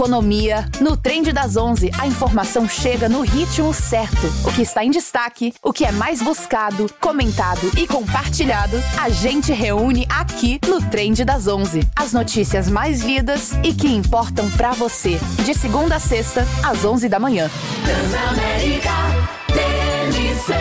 economia. No Trend das 11, a informação chega no ritmo certo. O que está em destaque, o que é mais buscado, comentado e compartilhado, a gente reúne aqui no Trend das 11. As notícias mais lidas e que importam pra você. De segunda a sexta, às 11 da manhã. Transamérica TNC.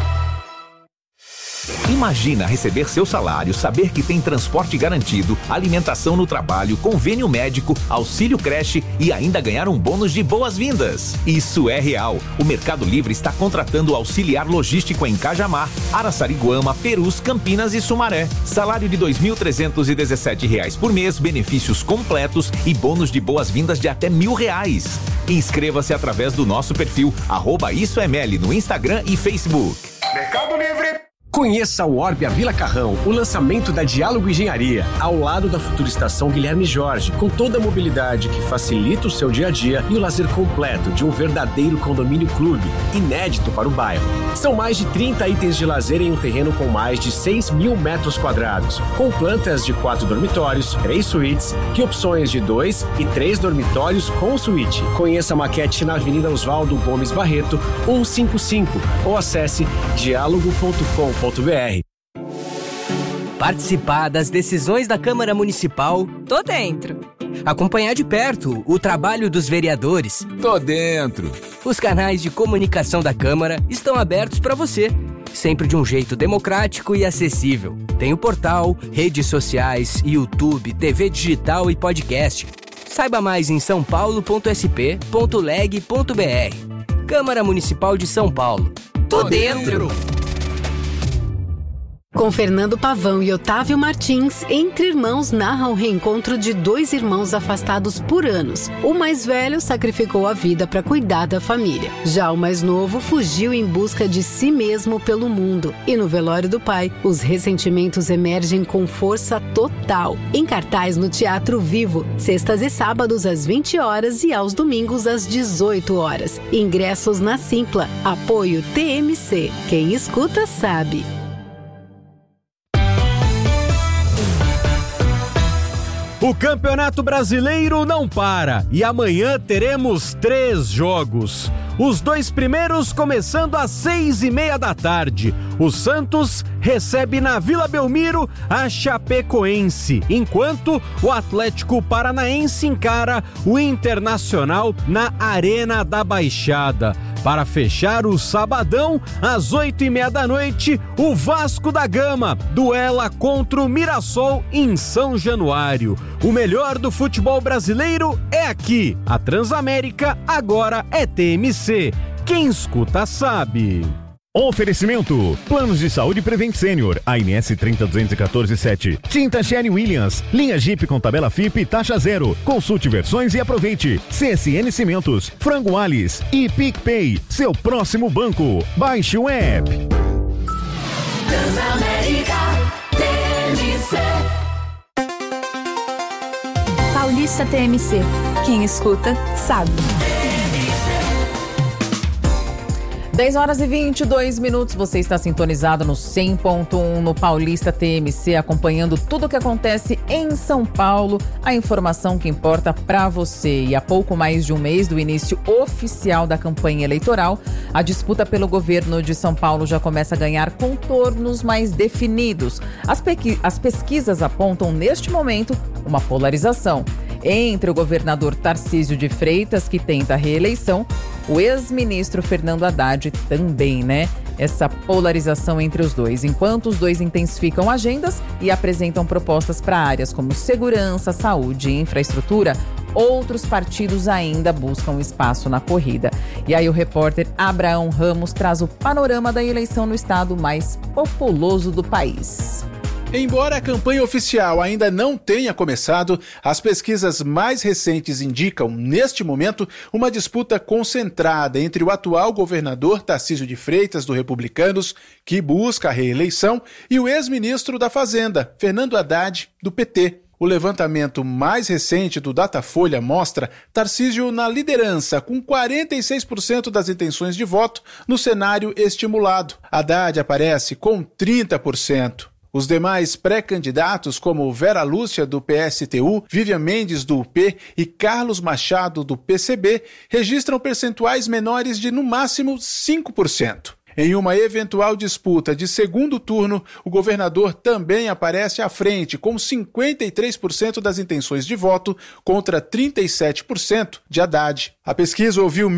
Imagina receber seu salário, saber que tem transporte garantido, alimentação no trabalho, convênio médico, auxílio creche e ainda ganhar um bônus de boas-vindas. Isso é real. O Mercado Livre está contratando auxiliar logístico em Cajamar, Araçariguama, Perus, Campinas e Sumaré. Salário de R$ 2.317 por mês, benefícios completos e bônus de boas-vindas de até R$1.000. Inscreva-se através do nosso perfil @IsoEML no Instagram e Facebook. Mercado Livre. Conheça o Orbia Vila Carrão, o lançamento da Diálogo Engenharia, ao lado da futura estação Guilherme Jorge, com toda a mobilidade que facilita o seu dia a dia e o lazer completo de um verdadeiro condomínio clube, inédito para o bairro. São mais de 30 itens de lazer em um terreno com mais de 6.000 metros quadrados, com plantas de 4 dormitórios, 3 suítes e opções de 2 e 3 dormitórios com suíte. Conheça a maquete na Avenida Oswaldo Gomes Barreto, 155, ou acesse diálogo.com.br. Participar das decisões da Câmara Municipal? Tô dentro. Acompanhar de perto o trabalho dos vereadores? Tô dentro. Os canais de comunicação da Câmara estão abertos para você, sempre de um jeito democrático e acessível. Tem o portal, redes sociais, YouTube, TV digital e podcast. Saiba mais em saopaulo.sp.leg.br. Câmara Municipal de São Paulo. Tô dentro. Com Fernando Pavão e Otávio Martins, Entre Irmãos narra o reencontro de 2 irmãos afastados por anos. O mais velho sacrificou a vida para cuidar da família. Já o mais novo fugiu em busca de si mesmo pelo mundo. E no velório do pai, os ressentimentos emergem com força total. Em cartaz no Teatro Vivo, sextas e sábados às 20 horas e aos domingos às 18 horas. Ingressos na Simpla. Apoio TMC. Quem escuta sabe. O Campeonato Brasileiro não para e amanhã teremos 3 jogos. Os 2 primeiros começando às 6:30 da tarde. O Santos recebe na Vila Belmiro a Chapecoense, enquanto o Atlético Paranaense encara o Internacional na Arena da Baixada. Para fechar o sabadão, às 8:30 da noite, o Vasco da Gama duela contra o Mirassol em São Januário. O melhor do futebol brasileiro é aqui. A Transamérica agora é TMC. Quem escuta sabe. Oferecimento: Planos de Saúde Prevent Senior, ANS 30214-7. Tinta Sherwin-Williams, linha Jeep com tabela FIP e taxa zero. Consulte versões e aproveite. CSN Cimentos, Frango Alice e PicPay, seu próximo banco. Baixe o app. Transamérica TNC. Paulista TMC. Quem escuta sabe. 10h22, você está sintonizado no 100.1 no Paulista TMC, acompanhando tudo o que acontece em São Paulo, a informação que importa para você. E há pouco mais de um mês do início oficial da campanha eleitoral, a disputa pelo governo de São Paulo já começa a ganhar contornos mais definidos. As pesquisas apontam neste momento uma polarização entre o governador Tarcísio de Freitas, que tenta a reeleição, o ex-ministro Fernando Haddad também, né? Essa polarização entre os dois. Enquanto os dois intensificam agendas e apresentam propostas para áreas como segurança, saúde e infraestrutura, outros partidos ainda buscam espaço na corrida. E aí o repórter Abraão Ramos traz o panorama da eleição no estado mais populoso do país. Embora a campanha oficial ainda não tenha começado, as pesquisas mais recentes indicam, neste momento, uma disputa concentrada entre o atual governador Tarcísio de Freitas, do Republicanos, que busca a reeleição, e o ex-ministro da Fazenda, Fernando Haddad, do PT. O levantamento mais recente do Datafolha mostra Tarcísio na liderança, com 46% das intenções de voto no cenário estimulado. Haddad aparece com 30%. Os demais pré-candidatos, como Vera Lúcia, do PSTU, Vivian Mendes, do UP e Carlos Machado, do PCB, registram percentuais menores de, no máximo, 5%. Em uma eventual disputa de segundo turno, o governador também aparece à frente, com 53% das intenções de voto contra 37% de Haddad. A pesquisa ouviu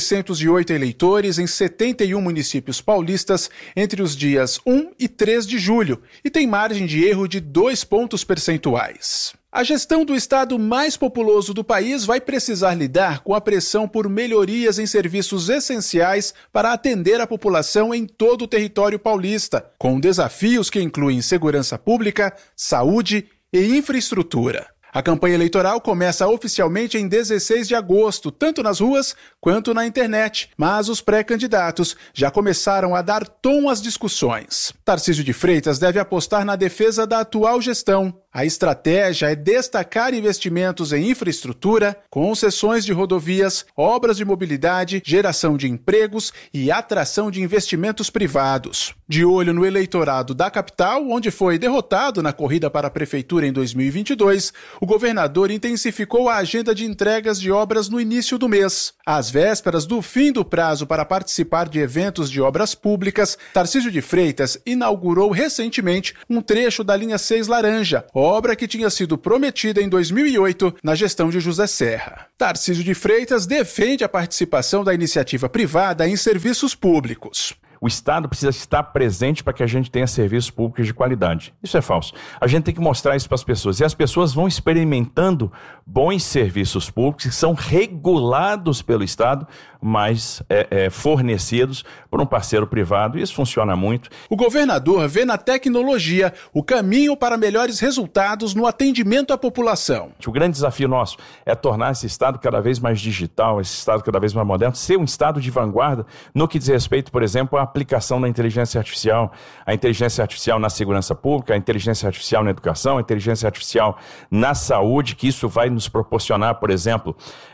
1.608 eleitores em 71 municípios paulistas entre os dias 1 e 3 de julho e tem margem de erro de 2 pontos percentuais. A gestão do estado mais populoso do país vai precisar lidar com a pressão por melhorias em serviços essenciais para atender a população em todo o território paulista, com desafios que incluem segurança pública, saúde e infraestrutura. A campanha eleitoral começa oficialmente em 16 de agosto, tanto nas ruas quanto na internet, mas os pré-candidatos já começaram a dar tom às discussões. Tarcísio de Freitas deve apostar na defesa da atual gestão. A estratégia é destacar investimentos em infraestrutura, concessões de rodovias, obras de mobilidade, geração de empregos e atração de investimentos privados. De olho no eleitorado da capital, onde foi derrotado na corrida para a prefeitura em 2022, o governador intensificou a agenda de entregas de obras no início do mês. Às vésperas do fim do prazo para participar de eventos de obras públicas, Tarcísio de Freitas inaugurou recentemente um trecho da linha 6 Laranja, obra que tinha sido prometida em 2008 na gestão de José Serra. Tarcísio de Freitas defende a participação da iniciativa privada em serviços públicos. O Estado precisa estar presente para que a gente tenha serviços públicos de qualidade. Isso é falso. A gente tem que mostrar isso para as pessoas. E as pessoas vão experimentando bons serviços públicos que são regulados pelo Estado, mas fornecidos por um parceiro privado. Isso funciona muito. O governador vê na tecnologia o caminho para melhores resultados no atendimento à população. O grande desafio nosso é tornar esse Estado cada vez mais digital, esse Estado cada vez mais moderno, ser um Estado de vanguarda no que diz respeito, por exemplo, à aplicação da inteligência artificial, a inteligência artificial na segurança pública, a inteligência artificial na educação, a inteligência artificial na saúde, que isso vai nos proporcionar, por exemplo,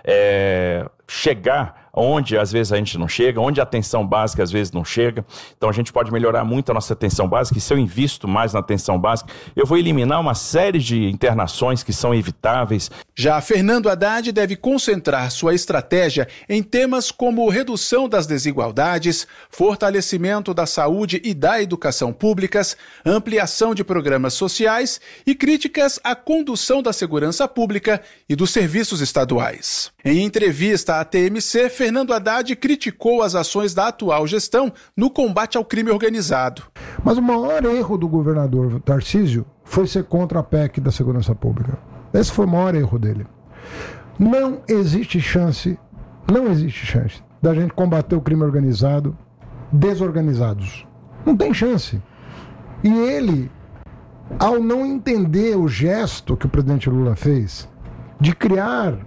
chegar onde às vezes a gente não chega, onde a atenção básica às vezes não chega. Então a gente pode melhorar muito a nossa atenção básica, e se eu invisto mais na atenção básica, eu vou eliminar uma série de internações que são evitáveis. Já Fernando Haddad deve concentrar sua estratégia em temas como redução das desigualdades, fortalecimento da saúde e da educação públicas, ampliação de programas sociais e críticas à condução da segurança pública e dos serviços estaduais. Em entrevista à TMC, Fernando Haddad criticou as ações da atual gestão no combate ao crime organizado. Mas o maior erro do governador Tarcísio foi ser contra a PEC da segurança pública. Esse foi o maior erro dele. Não existe chance da gente combater o crime organizado desorganizados. Não tem chance. E ele, ao não entender o gesto que o presidente Lula fez de criar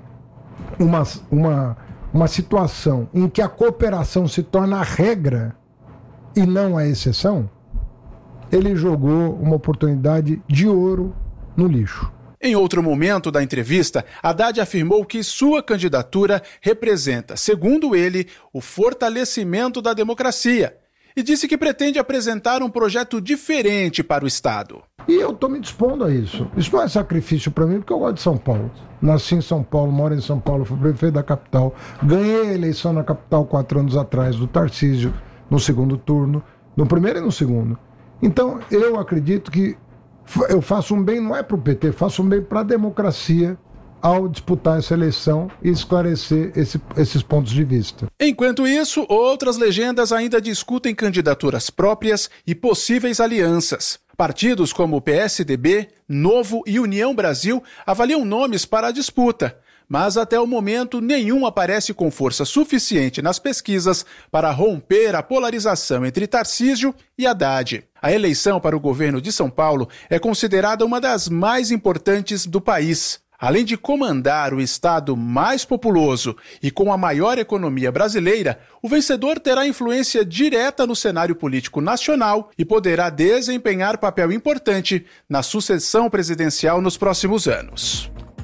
uma situação em que a cooperação se torna a regra e não a exceção, ele jogou uma oportunidade de ouro no lixo. Em outro momento da entrevista, Haddad afirmou que sua candidatura representa, segundo ele, o fortalecimento da democracia e disse que pretende apresentar um projeto diferente para o Estado. E eu estou me dispondo a isso. Isso não é sacrifício para mim, porque eu gosto de São Paulo. Nasci em São Paulo, moro em São Paulo, fui prefeito da capital. Ganhei a eleição na capital 4 anos atrás, do Tarcísio, no segundo turno, no primeiro e no segundo. Então, eu acredito que eu faço um bem, não é para o PT, faço um bem para a democracia ao disputar essa eleição e esclarecer esses pontos de vista. Enquanto isso, outras legendas ainda discutem candidaturas próprias e possíveis alianças. Partidos como o PSDB, Novo e União Brasil avaliam nomes para a disputa, mas até o momento nenhum aparece com força suficiente nas pesquisas para romper a polarização entre Tarcísio e Haddad. A eleição para o governo de São Paulo é considerada uma das mais importantes do país. Além de comandar o estado mais populoso e com a maior economia brasileira, o vencedor terá influência direta no cenário político nacional e poderá desempenhar papel importante na sucessão presidencial nos próximos anos.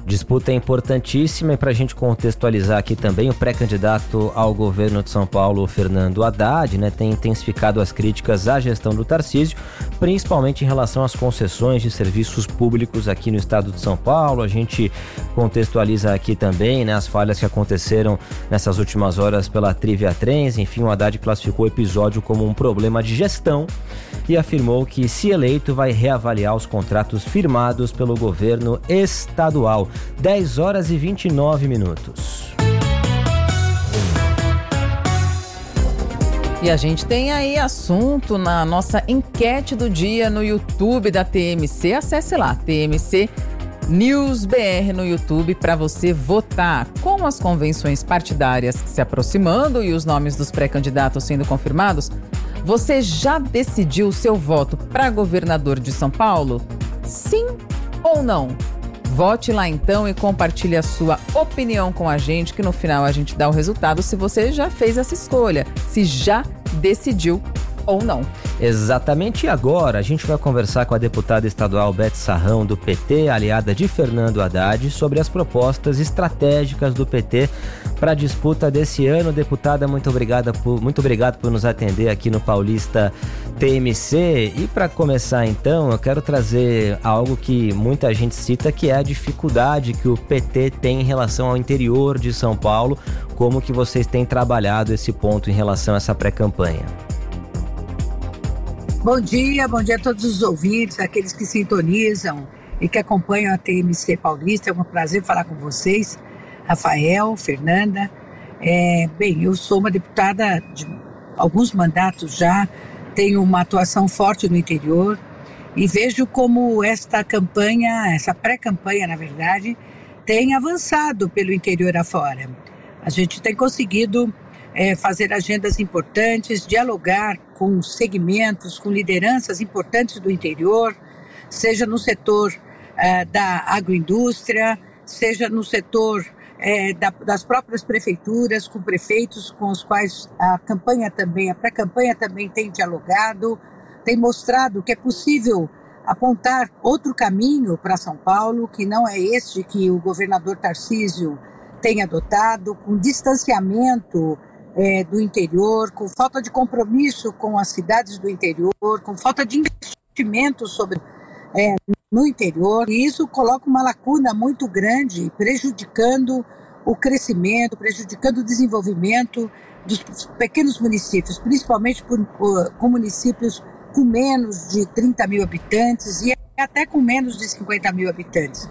Disputa importantíssima e para a gente contextualizar aqui também, o pré-candidato ao governo de São Paulo, Fernando Haddad, né, tem intensificado as críticas à gestão do Tarcísio, principalmente em relação às concessões de serviços públicos aqui no estado de São Paulo. A gente contextualiza aqui também, né, as falhas que aconteceram nessas últimas horas pela Trivia Trens. Enfim, o Haddad classificou o episódio como um problema de gestão e afirmou que, se eleito, vai reavaliar os contratos firmados pelo governo estadual. 10 horas e 29 minutos. E a gente tem aí assunto na nossa enquete do dia no YouTube da TMC. Acesse lá, TMC News BR no YouTube, para você votar. Com as convenções partidárias se aproximando e os nomes dos pré-candidatos sendo confirmados, você já decidiu o seu voto para governador de São Paulo? Sim ou não? Vote lá então e compartilhe a sua opinião com a gente, que no final a gente dá o resultado se você já fez essa escolha, se já decidiu ou não. Exatamente. E agora a gente vai conversar com a deputada estadual Beth Sarrão, do PT, aliada de Fernando Haddad, sobre as propostas estratégicas do PT para a disputa desse ano. Deputada, muito obrigado por nos atender aqui no Paulista TMC. E para começar então, eu quero trazer algo que muita gente cita, que é a dificuldade que o PT tem em relação ao interior de São Paulo. Como que vocês têm trabalhado esse ponto em relação a essa pré-campanha? Bom dia a todos os ouvintes, aqueles que sintonizam e que acompanham a TMC Paulista. É um prazer falar com vocês, Rafael, Fernanda. Bem, eu sou uma deputada de alguns mandatos já, tenho uma atuação forte no interior e vejo como esta campanha, essa pré-campanha, na verdade, tem avançado pelo interior afora. A gente tem conseguido fazer agendas importantes, dialogar com segmentos, com lideranças importantes do interior, seja no setor da agroindústria, seja no setor das próprias prefeituras, com prefeitos com os quais a pré-campanha também tem dialogado, tem mostrado que é possível apontar outro caminho para São Paulo, que não é este que o governador Tarcísio tem adotado, com distanciamento do interior, com falta de compromisso com as cidades do interior, com falta de investimento no interior, e isso coloca uma lacuna muito grande, prejudicando o crescimento, prejudicando o desenvolvimento dos pequenos municípios, principalmente com municípios com menos de 30 mil habitantes e até com menos de 50 mil habitantes.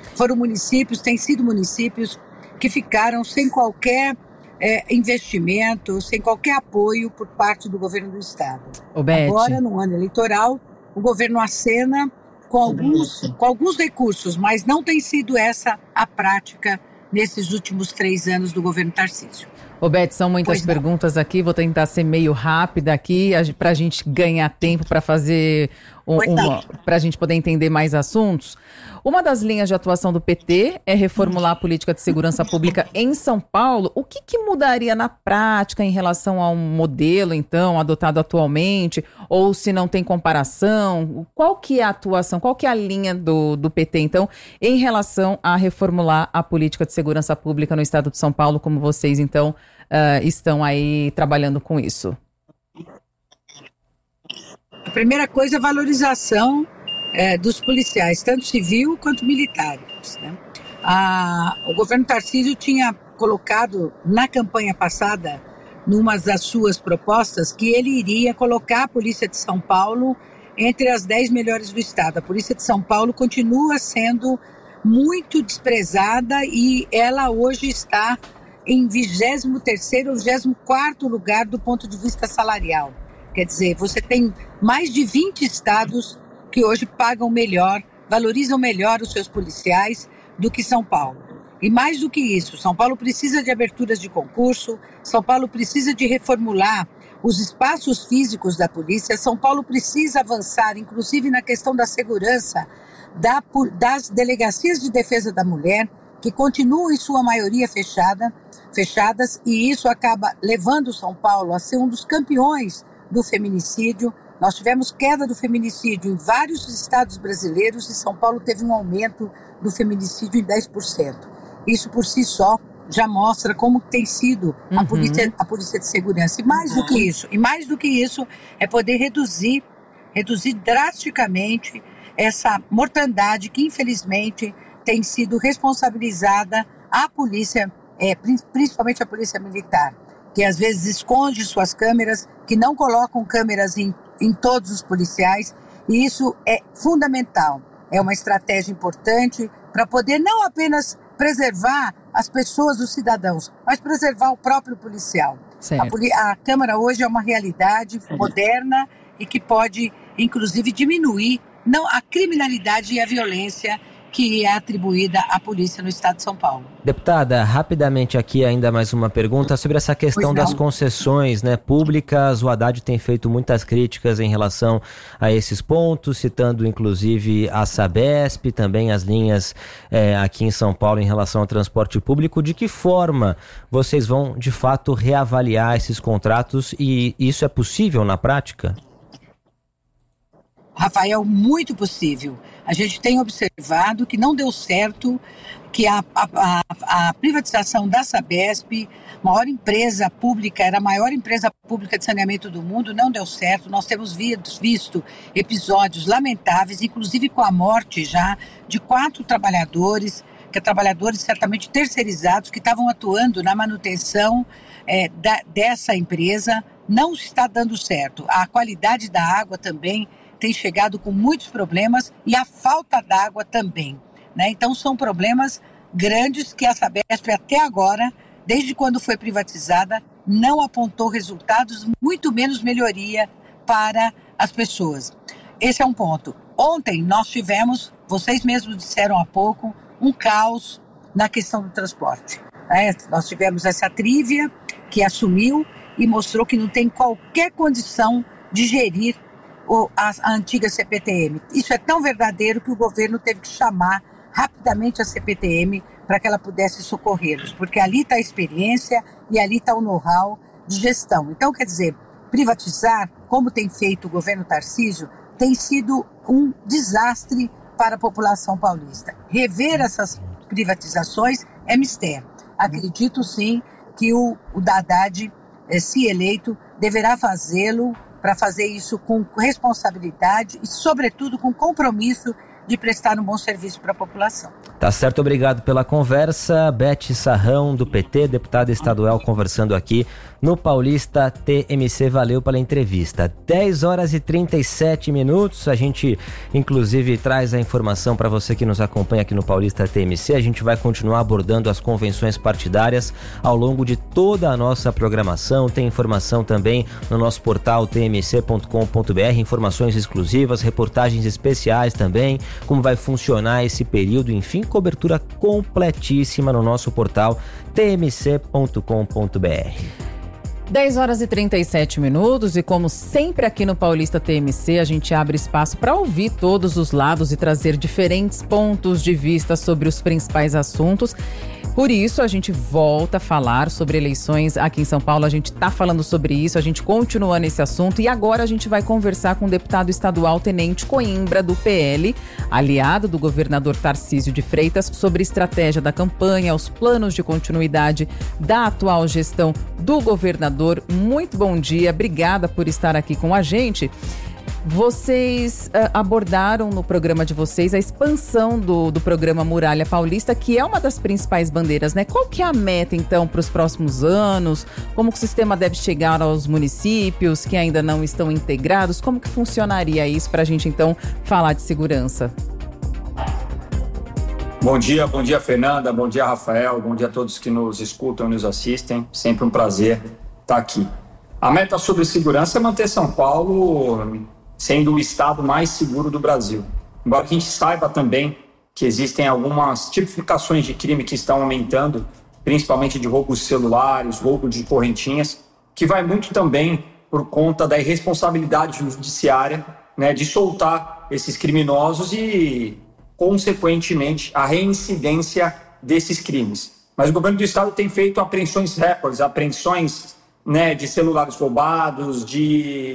Têm sido municípios que ficaram sem qualquer investimento, sem qualquer apoio por parte do governo do estado. Agora, no ano eleitoral, o governo acena com alguns recursos, mas não tem sido essa a prática nesses últimos 3 anos do governo Tarcísio. Beth, são muitas perguntas aqui, vou tentar ser meio rápida aqui, para a gente ganhar tempo para fazer para a gente poder entender mais assuntos. Uma das linhas de atuação do PT é reformular a política de segurança pública em São Paulo. O que mudaria na prática em relação ao modelo, então, adotado atualmente? Ou se não tem comparação? Qual que é a atuação, qual que é a linha do PT, então, em relação a reformular a política de segurança pública no estado de São Paulo, como vocês, então, estão aí trabalhando com isso? A primeira coisa é a valorização dos policiais, tanto civil quanto militares, né? O governo Tarcísio tinha colocado na campanha passada, numa das suas propostas, que ele iria colocar a Polícia de São Paulo entre as 10 melhores do estado. A Polícia de São Paulo continua sendo muito desprezada e ela hoje está em 23º ou 24º lugar do ponto de vista salarial. Quer dizer, você tem mais de 20 estados que hoje pagam melhor, valorizam melhor os seus policiais do que São Paulo. E mais do que isso, São Paulo precisa de aberturas de concurso, São Paulo precisa de reformular os espaços físicos da polícia, São Paulo precisa avançar, inclusive na questão da segurança das delegacias de defesa da mulher, que continuam em sua maioria fechadas, e isso acaba levando São Paulo a ser um dos campeões do feminicídio. Nós tivemos queda do feminicídio em vários estados brasileiros e São Paulo teve um aumento do feminicídio em 10%. Isso por si só já mostra como tem sido a polícia de segurança. E mais do que isso, é poder reduzir drasticamente essa mortandade que, infelizmente, tem sido responsabilizada a polícia, principalmente a polícia militar, que às vezes esconde suas câmeras, que não colocam câmeras em todos os policiais, e isso é fundamental. É uma estratégia importante para poder não apenas preservar as pessoas, os cidadãos, mas preservar o próprio policial. A Câmara hoje é uma realidade moderna e que pode, inclusive, diminuir a criminalidade e a violência que é atribuída à polícia no estado de São Paulo. Deputada, rapidamente aqui ainda mais uma pergunta sobre essa questão das concessões, né, públicas. O Haddad tem feito muitas críticas em relação a esses pontos, citando inclusive a Sabesp, também as linhas aqui em São Paulo em relação ao transporte público. De que forma vocês vão, de fato, reavaliar esses contratos e isso é possível na prática? Rafael, muito possível. A gente tem observado que não deu certo, que a privatização da Sabesp, maior empresa pública, era a maior empresa pública de saneamento do mundo, não deu certo. Nós temos visto episódios lamentáveis, inclusive com a morte já de 4 trabalhadores, trabalhadores certamente terceirizados, que estavam atuando na manutenção dessa empresa. Não está dando certo. A qualidade da água também tem chegado com muitos problemas e a falta d'água também, né? Então são problemas grandes que a Sabesp até agora, desde quando foi privatizada, não apontou resultados, muito menos melhoria para as pessoas. Esse é um ponto. Ontem nós tivemos, vocês mesmos disseram há pouco, um caos na questão do transporte. Nós tivemos essa trívia que assumiu e mostrou que não tem qualquer condição de gerir a antiga CPTM. Isso é tão verdadeiro que o governo teve que chamar rapidamente a CPTM para que ela pudesse socorrê-los, porque ali está a experiência e ali está o know-how de gestão. Então, quer dizer, privatizar, como tem feito o governo Tarcísio, tem sido um desastre para a população paulista. Rever essas privatizações é mistério. Acredito, sim, que o Haddad, se eleito, deverá fazê-lo, para fazer isso com responsabilidade e, sobretudo, com compromisso de prestar um bom serviço para a população. Tá certo, obrigado pela conversa. Beth Sarrão, do PT, deputada estadual, conversando aqui no Paulista TMC. Valeu pela entrevista. 10h37. A gente, inclusive, traz a informação para você que nos acompanha aqui no Paulista TMC. A gente vai continuar abordando as convenções partidárias ao longo de toda a nossa programação. Tem informação também no nosso portal tmc.com.br, informações exclusivas, reportagens especiais também, como vai funcionar esse período, enfim, cobertura completíssima no nosso portal tmc.com.br. 10h37 e como sempre aqui no Paulista TMC, a gente abre espaço para ouvir todos os lados e trazer diferentes pontos de vista sobre os principais assuntos. Por isso, a gente volta a falar sobre eleições aqui em São Paulo. A gente está falando sobre isso, a gente continua nesse assunto. E agora a gente vai conversar com o deputado estadual Tenente Coimbra, do PL, aliado do governador Tarcísio de Freitas, sobre estratégia da campanha, os planos de continuidade da atual gestão do governador. Muito bom dia, obrigada por estar aqui com a gente. Vocês abordaram no programa de vocês a expansão do programa Muralha Paulista, que é uma das principais bandeiras, né? Qual que é a meta, então, para os próximos anos? Como que o sistema deve chegar aos municípios que ainda não estão integrados? Como que funcionaria isso para a gente, então, falar de segurança? Bom dia, Fernanda, bom dia, Rafael, bom dia a todos que nos escutam e nos assistem. Sempre um prazer estar aqui. A meta sobre segurança é manter São Paulo sendo o estado mais seguro do Brasil. Embora a gente saiba também que existem algumas tipificações de crime que estão aumentando, principalmente de roubos de celulares, roubo de correntinhas, que vai muito também por conta da irresponsabilidade judiciária, né, de soltar esses criminosos e, consequentemente, a reincidência desses crimes. Mas o governo do estado tem feito apreensões recordes, apreensões, né, de celulares roubados, de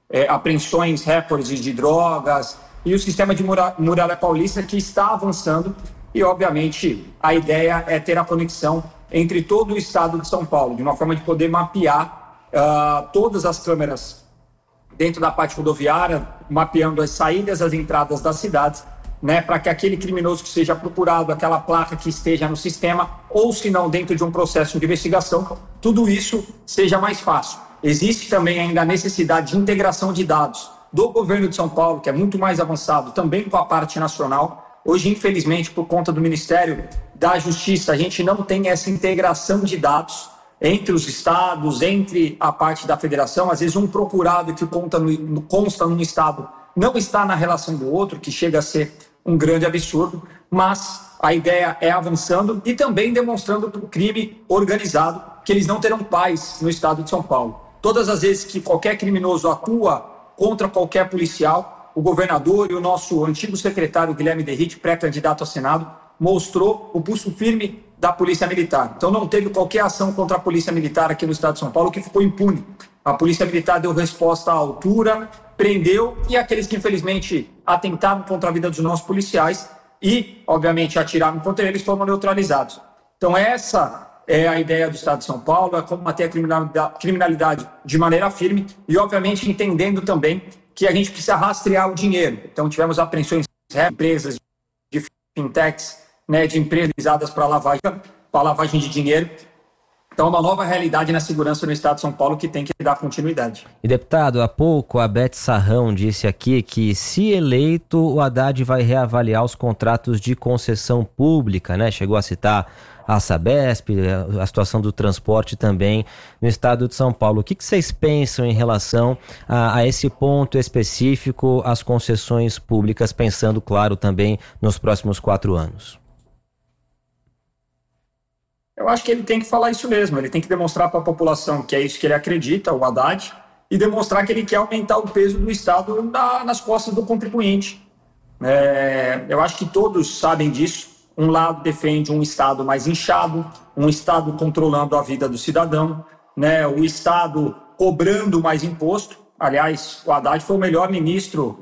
apreensões, recordes de drogas, e o sistema de Muralha Paulista que está avançando. E, obviamente, a ideia é ter a conexão entre todo o estado de São Paulo, de uma forma de poder mapear todas as câmeras dentro da parte rodoviária, mapeando as saídas, as entradas das cidades, né, para que aquele criminoso que seja procurado, aquela placa que esteja no sistema, ou se não dentro de um processo de investigação, tudo isso seja mais fácil. Existe também ainda a necessidade de integração de dados do governo de São Paulo, que é muito mais avançado, também com a parte nacional. Hoje, infelizmente, por conta do Ministério da Justiça, a gente não tem essa integração de dados entre os estados, entre a parte da federação. Às vezes um procurado que consta num estado não está na relação do outro, que chega a ser um grande absurdo, mas a ideia é avançando e também demonstrando para o crime organizado que eles não terão paz no estado de São Paulo. Todas as vezes que qualquer criminoso atua contra qualquer policial, o governador e o nosso antigo secretário Guilherme Derrite, pré-candidato a Senado, mostrou o pulso firme da Polícia Militar. Então não teve qualquer ação contra a Polícia Militar aqui no estado de São Paulo que ficou impune. A Polícia Militar deu resposta à altura, prendeu, e aqueles que infelizmente atentaram contra a vida dos nossos policiais e, obviamente, atiraram contra eles foram neutralizados. Então essa é a ideia do estado de São Paulo, é combater a criminalidade de maneira firme e, obviamente, entendendo também que a gente precisa rastrear o dinheiro. Então tivemos apreensões de empresas de fintechs, né, de empresas utilizadas para lavagem de dinheiro. Então, uma nova realidade na segurança no estado de São Paulo que tem que dar continuidade. E, deputado, há pouco a Beth Sarrão disse aqui que, se eleito, o Haddad vai reavaliar os contratos de concessão pública, né? Chegou a citar a Sabesp, a situação do transporte também no estado de São Paulo. O que vocês pensam em relação a esse ponto específico, as concessões públicas, pensando, claro, também nos próximos 4 anos? Eu acho que ele tem que falar isso mesmo, ele tem que demonstrar para a população que é isso que ele acredita, o Haddad, e demonstrar que ele quer aumentar o peso do Estado nas costas do contribuinte. Eu acho que todos sabem disso. Um lado defende um Estado mais inchado, um Estado controlando a vida do cidadão, né? O Estado cobrando mais imposto. Aliás, o Haddad foi o melhor ministro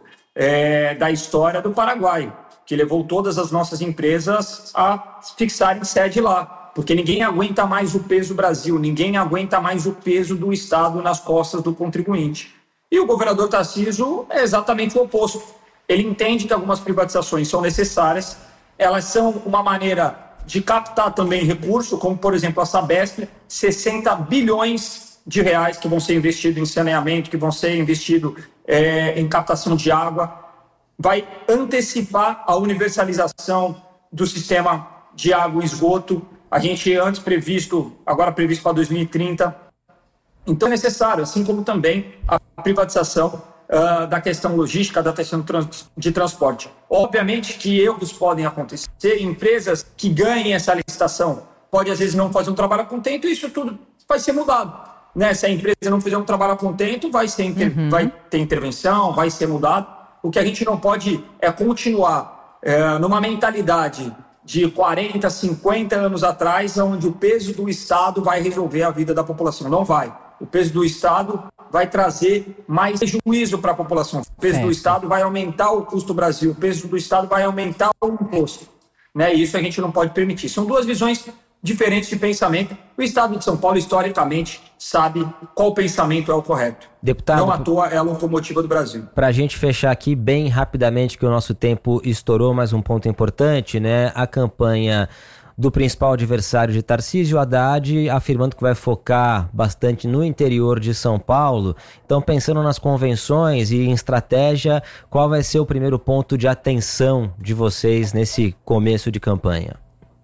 da história do Paraguai, que levou todas as nossas empresas a fixarem sede lá. Porque ninguém aguenta mais o peso do Brasil, ninguém aguenta mais o peso do Estado nas costas do contribuinte. E o governador Tarcísio é exatamente o oposto. Ele entende que algumas privatizações são necessárias, elas são uma maneira de captar também recurso, como, por exemplo, a Sabesp, 60 bilhões de reais que vão ser investidos em saneamento, que vão ser investidos em captação de água, vai antecipar a universalização do sistema de água e esgoto. A gente agora previsto para 2030. Então é necessário, assim como também a privatização da questão logística, da questão de transporte. Obviamente que erros podem acontecer, empresas que ganhem essa licitação podem às vezes não fazer um trabalho a contento, e isso tudo vai ser mudado. Né? Se a empresa não fizer um trabalho a contento, vai ter intervenção, vai ser mudado. O que a gente não pode é continuar numa mentalidade de 40, 50 anos atrás, onde o peso do Estado vai resolver a vida da população. Não vai. O peso do Estado vai trazer mais prejuízo para a população. O peso do Estado vai aumentar o custo do Brasil. O peso do Estado vai aumentar o imposto. Né? E isso a gente não pode permitir. São duas visões diferentes de pensamento. O Estado de São Paulo, historicamente, sabe qual pensamento é o correto. Deputado, não à toa é a locomotiva do Brasil. Para a gente fechar aqui bem rapidamente, que o nosso tempo estourou, mas um ponto importante, né? A campanha do principal adversário de Tarcísio, Haddad, afirmando que vai focar bastante no interior de São Paulo. Então, pensando nas convenções e em estratégia, qual vai ser o primeiro ponto de atenção de vocês nesse começo de campanha?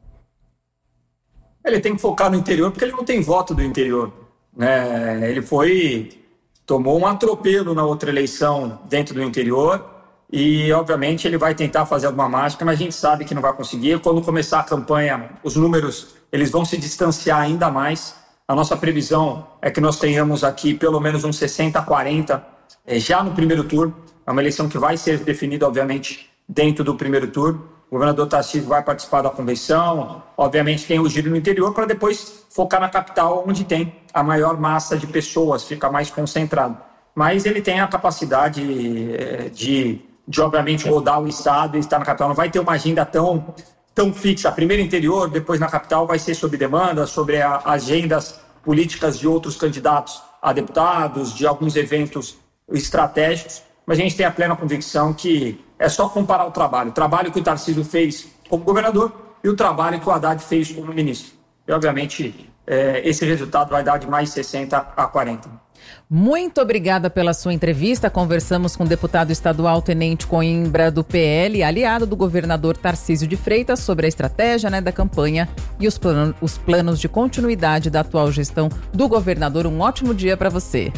Ele tem que focar no interior porque ele não tem voto do interior. Né? Ele tomou um atropelo na outra eleição dentro do interior e, obviamente, ele vai tentar fazer alguma mágica, mas a gente sabe que não vai conseguir. Quando começar a campanha, os números eles vão se distanciar ainda mais. A nossa previsão é que nós tenhamos aqui pelo menos uns 60-40 já no primeiro turno. É uma eleição que vai ser definida, obviamente, dentro do primeiro turno. O governador Tarcísio vai participar da convenção, obviamente tem o giro no interior, para depois focar na capital, onde tem a maior massa de pessoas, fica mais concentrado. mas ele tem a capacidade de obviamente rodar o estado e estar na capital. Não vai ter uma agenda tão fixa. Primeiro interior, depois na capital, vai ser sobre demanda, sobre agendas políticas de outros candidatos a deputados, de alguns eventos estratégicos, mas a gente tem a plena convicção que é só comparar o trabalho que o Tarcísio fez como governador e o trabalho que o Haddad fez como ministro. E, obviamente, esse resultado vai dar de mais 60 a 40. Muito obrigada pela sua entrevista. Conversamos com o deputado estadual Tenente Coimbra, do PL, aliado do governador Tarcísio de Freitas, sobre a estratégia da campanha e os planos de continuidade da atual gestão do governador. Um ótimo dia para você.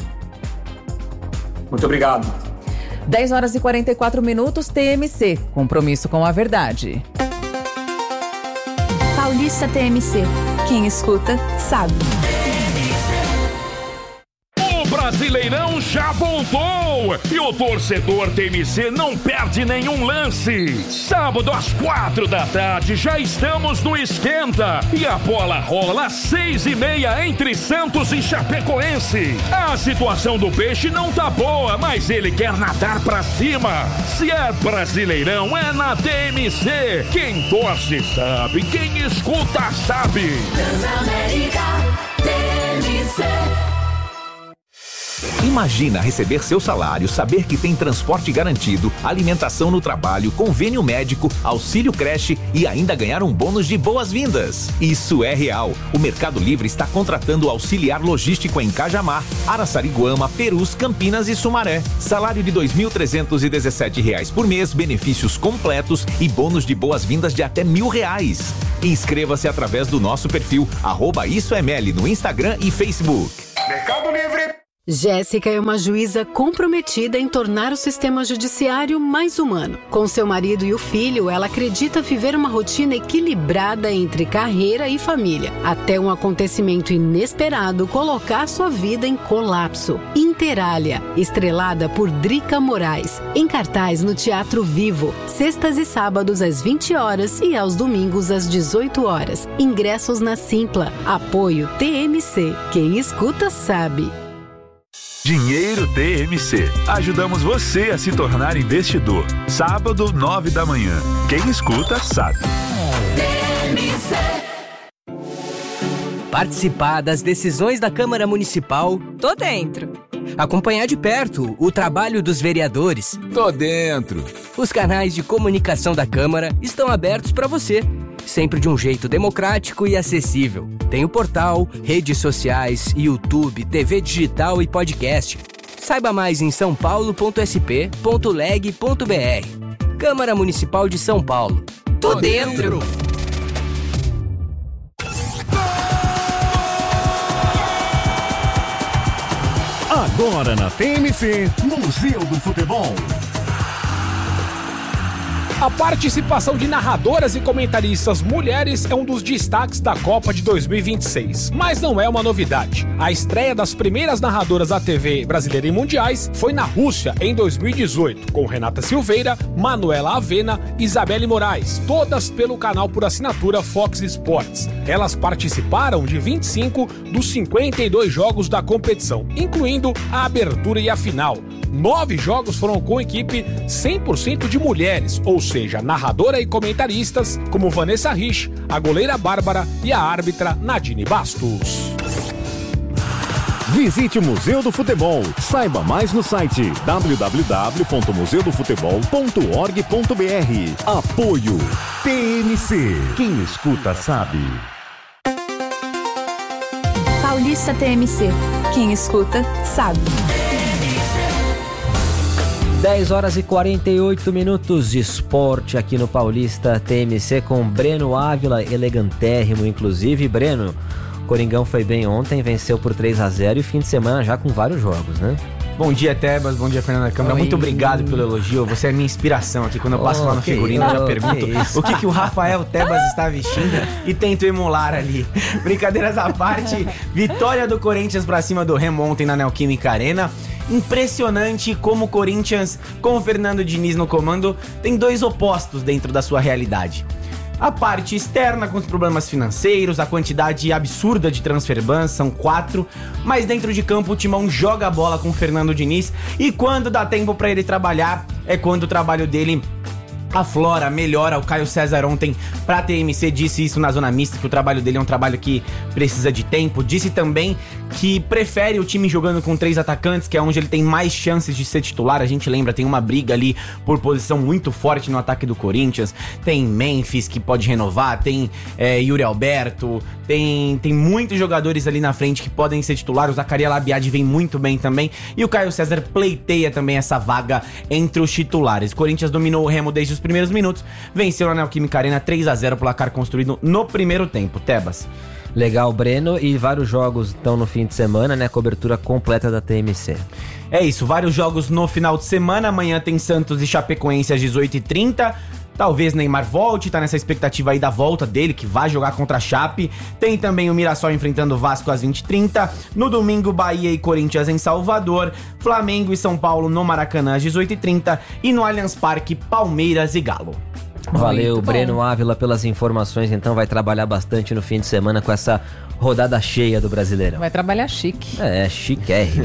Muito obrigado. 10 horas e 44 minutos, TMC. Compromisso com a verdade. Paulista TMC. Quem escuta, sabe. Brasileirão já voltou e o torcedor TMC não perde nenhum lance. Sábado às 4 da tarde já estamos no Esquenta e a bola rola às 6h30 entre Santos e Chapecoense. A situação do Peixe não tá boa, mas ele quer nadar pra cima. Se é Brasileirão, é na TMC. Quem torce sabe, quem escuta sabe. Transamérica TMC. Imagina receber seu salário, saber que tem transporte garantido, alimentação no trabalho, convênio médico, auxílio creche e ainda ganhar um bônus de boas-vindas. Isso é real. O Mercado Livre está contratando auxiliar logístico em Cajamar, Araçariguama, Perus, Campinas e Sumaré. Salário de R$ 2.317 por mês, benefícios completos e bônus de boas-vindas de até R$1.000. Inscreva-se através do nosso perfil @IsoEML no Instagram e Facebook. Mercado Livre. Jéssica é uma juíza comprometida em tornar o sistema judiciário mais humano. Com seu marido e o filho, ela acredita viver uma rotina equilibrada entre carreira e família, até um acontecimento inesperado colocar sua vida em colapso. Interália, estrelada por Drica Moraes, em cartaz no Teatro Vivo, sextas e sábados às 20 horas e aos domingos às 18 horas. Ingressos na Simpla. Apoio TMC. Quem escuta sabe. Dinheiro TMC. Ajudamos você a se tornar investidor. Sábado, 9 da manhã. Quem escuta, sabe. TMC. Participar das decisões da Câmara Municipal? Tô dentro. Acompanhar de perto o trabalho dos vereadores? Tô dentro. Os canais de comunicação da Câmara estão abertos para você. Sempre de um jeito democrático e acessível. Tem o portal, redes sociais, YouTube, TV digital e podcast. Saiba mais em saopaulo.sp.leg.br. Câmara Municipal de São Paulo. Tô dentro! Agora na TMC, Museu do Futebol. A participação de narradoras e comentaristas mulheres é um dos destaques da Copa de 2026. Mas não é uma novidade. A estreia das primeiras narradoras da TV brasileira em mundiais foi na Rússia em 2018, com Renata Silveira, Manuela Avena e Isabelle Moraes, todas pelo canal por assinatura Fox Sports. Elas participaram de 25 dos 52 jogos da competição, incluindo a abertura e a final. 9 jogos foram com equipe 100% de mulheres, ou seja, narradora e comentaristas, como Vanessa Rich, a goleira Bárbara e a árbitra Nadine Bastos. Visite o Museu do Futebol. Saiba mais no site www.museudofutebol.org.br. Apoio TMC. Quem escuta sabe. Paulista TMC. Quem escuta sabe. 10 horas e 48 minutos de esporte aqui no Paulista TMC com Breno Ávila, elegantérrimo inclusive. Breno, Coringão foi bem ontem, venceu por 3-0 e fim de semana já com vários jogos, né? Bom dia, Tebas. Bom dia, Fernanda Câmara. Muito obrigado pelo elogio. Você é minha inspiração aqui. Quando eu passo lá no figurino, eu já pergunto o que o Rafael Tebas está vestindo e tento emular ali. Brincadeiras à parte, vitória do Corinthians pra cima do Remo ontem na Neoquímica Arena. Impressionante como o Corinthians, com o Fernando Diniz no comando, tem dois opostos dentro da sua realidade. A parte externa com os problemas financeiros, a quantidade absurda de transfer bans, são 4, mas dentro de campo o Timão joga a bola com o Fernando Diniz e quando dá tempo pra ele trabalhar, é quando o trabalho dele aflora, melhora. O Caio César ontem pra TMC disse isso na zona mista, que o trabalho dele é um trabalho que precisa de tempo. Disse também que prefere o time jogando com 3 atacantes, que é onde ele tem mais chances de ser titular. A gente lembra, tem uma briga ali por posição muito forte no ataque do Corinthians. Tem Memphis que pode renovar, tem Yuri Alberto, tem muitos jogadores ali na frente que podem ser titular. O Zaccaria Labiad vem muito bem também e o Caio César pleiteia também essa vaga entre os titulares. O Corinthians dominou o Remo desde os primeiros minutos, venceu na Neoquímica Arena 3-0, placar construído no primeiro tempo. Tebas. Legal, Breno, e vários jogos estão no fim de semana, né? Cobertura completa da TMC. É isso, vários jogos no final de semana. Amanhã tem Santos e Chapecoense às 18h30. Talvez Neymar volte, tá nessa expectativa aí da volta dele, que vai jogar contra a Chape. Tem também o Mirassol enfrentando o Vasco às 20h30. No domingo, Bahia e Corinthians em Salvador. Flamengo e São Paulo no Maracanã às 18h30. E no Allianz Parque, Palmeiras e Galo. Valeu, Breno Ávila, pelas informações. Então vai trabalhar bastante no fim de semana com essa rodada cheia do Brasileirão. Vai trabalhar chique. É, chiquérrimo.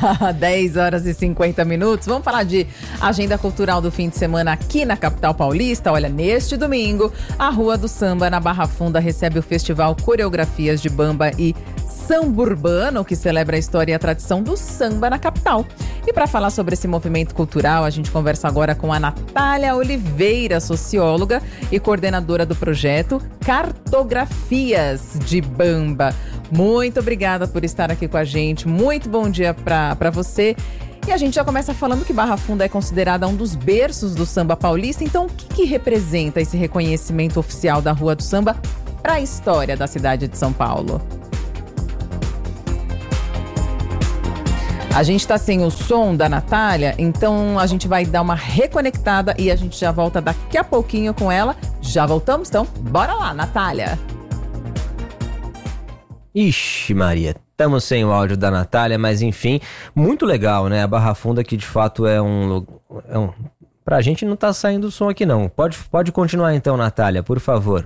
10 horas e 50 minutos. Vamos falar de agenda cultural do fim de semana aqui na capital paulista. Olha, neste domingo, a Rua do Samba, na Barra Funda, recebe o festival Coreografias de Bamba e Samba Urbano, que celebra a história e a tradição do samba na capital. E para falar sobre esse movimento cultural, a gente conversa agora com a Natália Oliveira, socióloga e coordenadora do projeto Cartografias de Bamba. Muito obrigada por estar aqui com a gente. Muito bom dia para você. E a gente já começa falando que Barra Funda é considerada um dos berços do samba paulista. Então, o que representa esse reconhecimento oficial da Rua do Samba para a história da cidade de São Paulo? A gente tá sem o som da Natália, então a gente vai dar uma reconectada e a gente já volta daqui a pouquinho com ela. Já voltamos? Então, bora lá, Natália! Ixi, Maria, estamos sem o áudio da Natália, mas enfim, muito legal, né? A Barra Funda que de fato é um... Pra gente não tá saindo o som aqui não. Pode continuar então, Natália, por favor.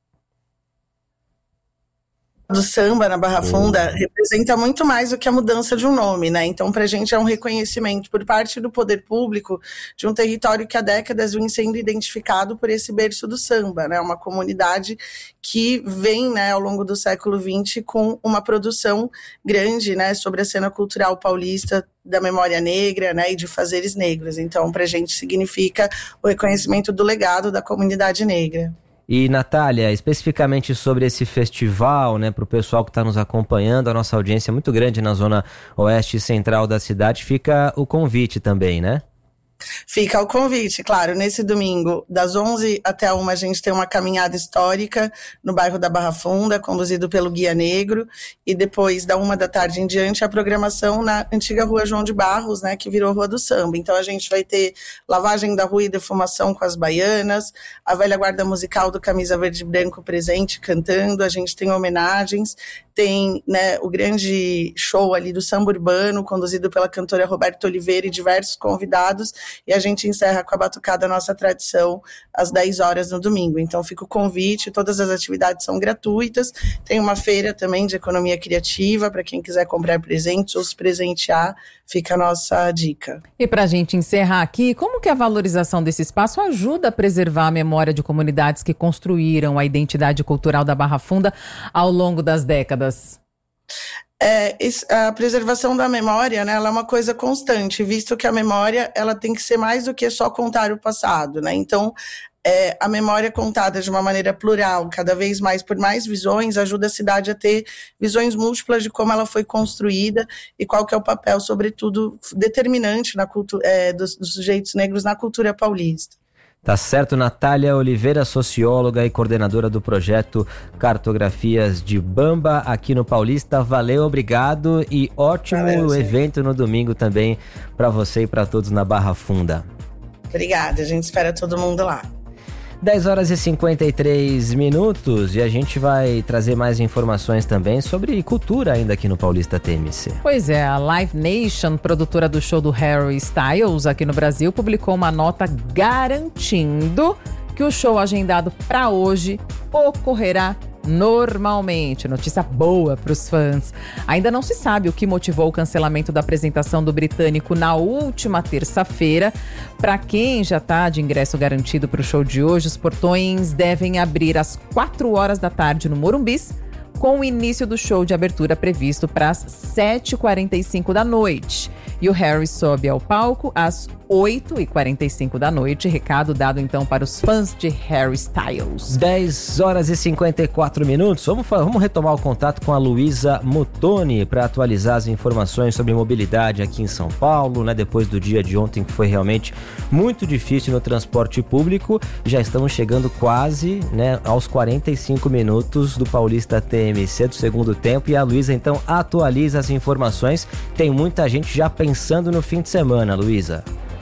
Do samba na Barra Funda representa muito mais do que a mudança de um nome, né? Então, pra gente é um reconhecimento por parte do poder público de um território que há décadas vem sendo identificado por esse berço do samba, né? Uma comunidade que vem, né, ao longo do século XX com uma produção grande, né, sobre a cena cultural paulista da memória negra, né, e de fazeres negros. Então, pra gente significa o reconhecimento do legado da comunidade negra. E, Natália, especificamente sobre esse festival, né, para o pessoal que está nos acompanhando, a nossa audiência é muito grande na zona oeste e central da cidade, fica o convite também, né? Fica o convite, claro, nesse domingo, das 11 até 1, a gente tem uma caminhada histórica no bairro da Barra Funda, conduzido pelo Guia Negro, e depois, da 1 da tarde em diante, a programação na antiga Rua João de Barros, né, que virou Rua do Samba. Então a gente vai ter lavagem da rua e defumação com as baianas, a velha guarda musical do Camisa Verde e Branco presente, cantando, a gente tem homenagens, tem, né, o grande show ali do samba urbano, conduzido pela cantora Roberta Oliveira e diversos convidados, e a gente encerra com a batucada Nossa Tradição às 10 horas no domingo. Então fica o convite, todas as atividades são gratuitas, tem uma feira também de economia criativa para quem quiser comprar presentes ou se presentear, fica a nossa dica. E para a gente encerrar aqui, como que a valorização desse espaço ajuda a preservar a memória de comunidades que construíram a identidade cultural da Barra Funda ao longo das décadas? A preservação da memória, né, ela é uma coisa constante, visto que a memória ela tem que ser mais do que só contar o passado, né? Então, a memória contada de uma maneira plural, cada vez mais por mais visões, ajuda a cidade a ter visões múltiplas de como ela foi construída e qual que é o papel, sobretudo, determinante na dos sujeitos negros na cultura paulista. Tá certo, Natália Oliveira, socióloga e coordenadora do projeto Cartografias de Bamba aqui no Paulista. Valeu, obrigado e ótimo evento no domingo também para você e para todos na Barra Funda. Obrigada, a gente espera todo mundo lá. 10 horas e 53 minutos e a gente vai trazer mais informações também sobre cultura ainda aqui no Paulista TMC. Pois é, a Live Nation, produtora do show do Harry Styles aqui no Brasil, publicou uma nota garantindo que o show agendado para hoje ocorrerá normalmente. Notícia boa para os fãs. Ainda não se sabe o que motivou o cancelamento da apresentação do britânico na última terça-feira. Para quem já está de ingresso garantido para o show de hoje, os portões devem abrir às 4h da tarde no Morumbis, com o início do show de abertura previsto para as 7h45 da noite. E o Harry sobe ao palco às 8h45 da noite. Recado dado então para os fãs de Harry Styles. 10h54. Vamos retomar o contato com a Luísa Muttoni para atualizar as informações sobre mobilidade aqui em São Paulo, né? Depois do dia de ontem, que foi realmente muito difícil no transporte público. Já estamos chegando quase, né, aos 45 minutos do Paulista TMC do segundo tempo. E a Luísa então atualiza as informações. Tem muita gente já pensando no fim de semana, Luísa.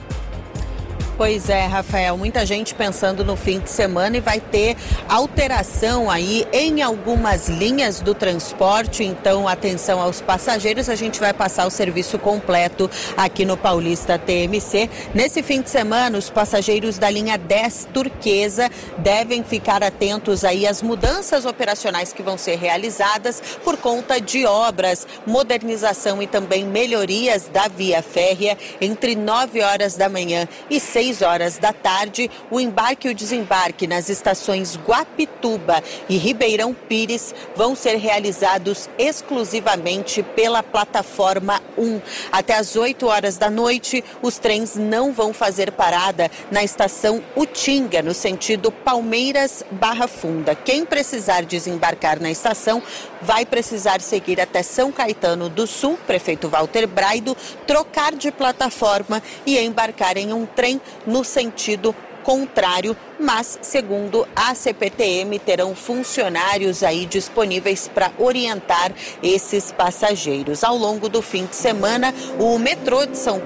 Pois é, Rafael, muita gente pensando no fim de semana e vai ter alteração aí em algumas linhas do transporte, então atenção aos passageiros, a gente vai passar o serviço completo aqui no Paulista TMC. Nesse fim de semana, os passageiros da linha 10 Turquesa devem ficar atentos aí às mudanças operacionais que vão ser realizadas por conta de obras, modernização e também melhorias da via férrea entre 9h da manhã e 6h da tarde. O embarque e o desembarque nas estações Guapituba e Ribeirão Pires vão ser realizados exclusivamente pela plataforma 1. Até às 8h da noite, os trens não vão fazer parada na estação Utinga, no sentido Palmeiras-Barra Funda. Quem precisar desembarcar na estação vai precisar seguir até São Caetano do Sul, Prefeito Walter Braido, trocar de plataforma e embarcar em um trem no sentido contrário, mas, segundo a CPTM, terão funcionários aí disponíveis para orientar esses passageiros. Ao longo do fim de semana, o metrô de São